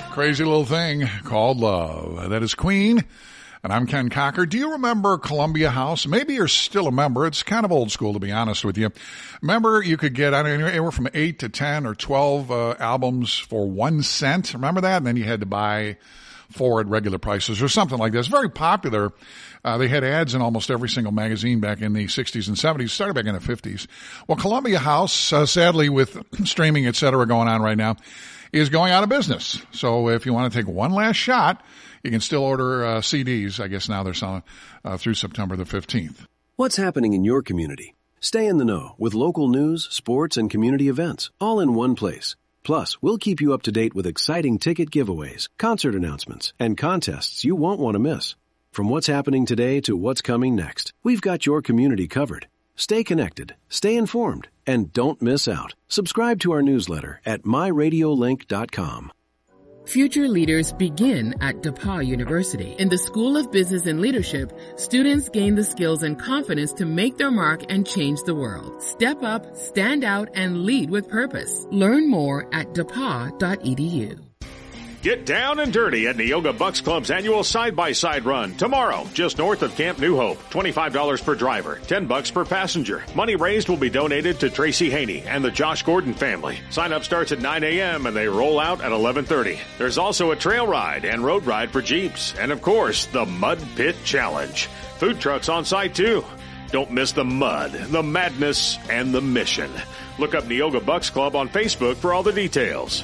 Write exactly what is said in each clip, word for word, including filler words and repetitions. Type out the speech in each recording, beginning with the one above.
Crazy little thing called love. That is Queen, and I'm Ken Cocker. Do you remember Columbia House? Maybe you're still a member. It's kind of old school, to be honest with you. Remember, you could get anywhere from eight to ten or twelve uh, albums for one cent. Remember that? And then you had to buy four at regular prices or something like this. Very popular. Uh, they had ads in almost every single magazine back in the sixties and seventies, started back in the fifties. Well, Columbia House, uh, sadly, with streaming, et cetera, going on right now, is going out of business. So if you want to take one last shot, you can still order uh, C Ds. I guess now they're selling uh, through September the fifteenth. What's happening in your community? Stay in the know with local news, sports, and community events, all in one place. Plus, we'll keep you up to date with exciting ticket giveaways, concert announcements, and contests you won't want to miss. From what's happening today to what's coming next, we've got your community covered. Stay connected, stay informed, and don't miss out. Subscribe to our newsletter at my radio link dot com. Future leaders begin at DePauw University. In the School of Business and Leadership, students gain the skills and confidence to make their mark and change the world. Step up, stand out, and lead with purpose. Learn more at d e p a w dot e d u. Get down and dirty at Neoga Bucks Club's annual side-by-side run tomorrow, just north of Camp New Hope. twenty-five dollars per driver, ten bucks per passenger. Money raised will be donated to Tracy Haney and the Josh Gordon family. Sign-up starts at nine a.m. and they roll out at eleven thirty. There's also a trail ride and road ride for Jeeps. And, of course, the Mud Pit Challenge. Food trucks on site, too. Don't miss the mud, the madness, and the mission. Look up Neoga Bucks Club on Facebook for all the details.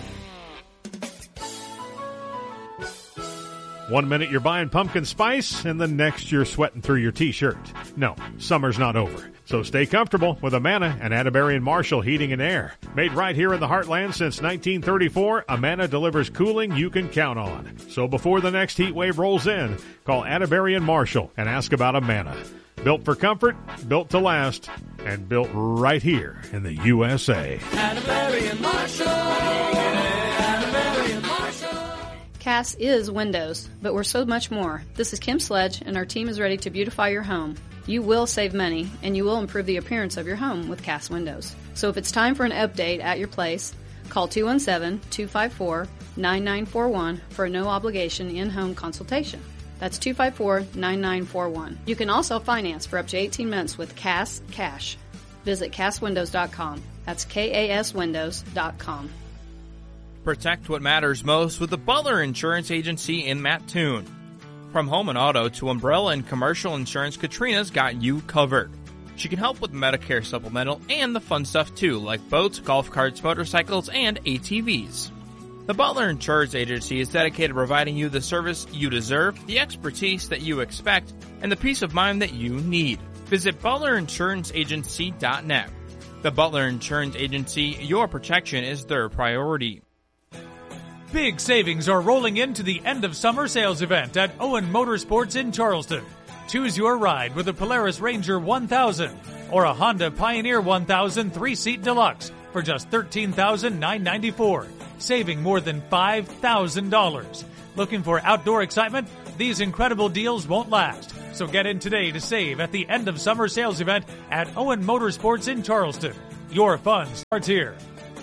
One minute you're buying pumpkin spice, and the next you're sweating through your T-shirt. No, summer's not over. So stay comfortable with Amana and Atterbury and Marshall Heating and Air. Made right here in the Heartland since nineteen thirty-four, Amana delivers cooling you can count on. So before the next heat wave rolls in, call Atterbury and Marshall and ask about Amana. Built for comfort, built to last, and built right here in the U S A. Atterbury and Marshall. Atterbury and Marshall. Cass is windows, but we're so much more. This is Kim Sledge, and our team is ready to beautify your home. You will save money, and you will improve the appearance of your home with Cass Windows. So if it's time for an update at your place, call two one seven, two five four, nine nine four one for a no-obligation in-home consultation. That's two five four, nine nine four one. You can also finance for up to eighteen months with Cass Cash. Visit cass windows dot com. That's K A S windows dot com. Protect what matters most with the Butler Insurance Agency in Mattoon. From home and auto to umbrella and commercial insurance, Katrina's got you covered. She can help with Medicare supplemental and the fun stuff too, like boats, golf carts, motorcycles, and A T Vs. The Butler Insurance Agency is dedicated to providing you the service you deserve, the expertise that you expect, and the peace of mind that you need. Visit butler insurance agency dot net. The Butler Insurance Agency, your protection is their priority. Big savings are rolling into the end of summer sales event at Owen Motorsports in Charleston. Choose your ride with a Polaris Ranger one thousand or a Honda Pioneer one thousand three-seat deluxe for just thirteen thousand nine hundred ninety-four dollars, saving more than five thousand dollars. Looking for outdoor excitement? These incredible deals won't last. So get in today to save at the end of summer sales event at Owen Motorsports in Charleston. Your fun starts here.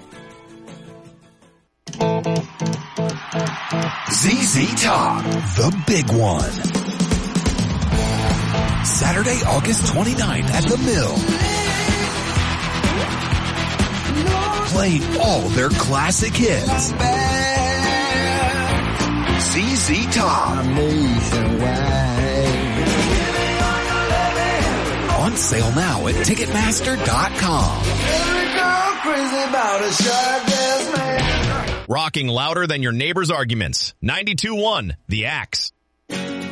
Z Z Top, the big one. Saturday, August twenty-ninth at the Mill. Playing all their classic hits. Z Z Top. On sale now at Ticketmaster dot com. Rocking louder than your neighbor's arguments. ninety-two point one, The Axe.